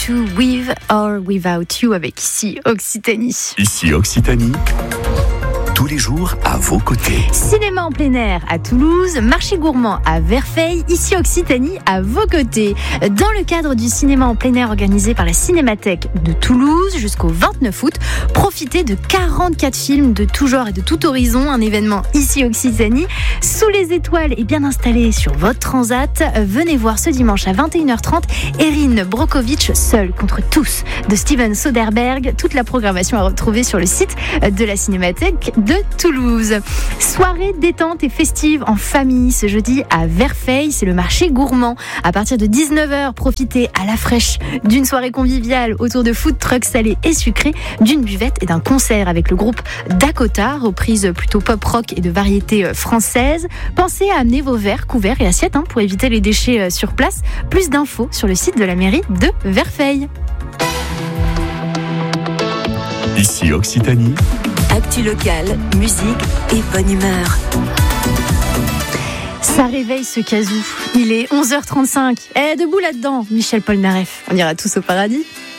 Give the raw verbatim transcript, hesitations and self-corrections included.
to With or Without You avec ici Occitanie. Ici Occitanie. Tous les jours à vos côtés. Cinéma en plein air à Toulouse, marché gourmand à Verfeil, ici Occitanie à vos côtés. Dans le cadre du cinéma en plein air organisé par la Cinémathèque de Toulouse jusqu'au vingt-neuf août, profitez de quarante-quatre films de tout genre et de tout horizon. Un événement ici Occitanie, sous les étoiles et bien installé sur votre transat. Venez voir ce dimanche à vingt et une heures trente Erin Brockovich, Seul contre tous de Steven Soderbergh. Toute la programmation à retrouver sur le site de la Cinémathèque de Toulouse. Soirée détente et festive en famille ce jeudi à Verfeil, c'est le marché gourmand. À partir de dix-neuf heures, profitez à la fraîche d'une soirée conviviale autour de food trucks salés et sucrés, d'une buvette et d'un concert avec le groupe Dakota, reprise plutôt pop rock et de variété française. Pensez à amener vos verres, couverts et assiettes hein, pour éviter les déchets sur place. Plus d'infos sur le site de la mairie de Verfeil. Ici Occitanie. Actu locale, musique et bonne humeur. Ça réveille ce casou. Il est onze heures trente-cinq. Eh, debout là-dedans, Michel Polnareff. On ira tous au paradis.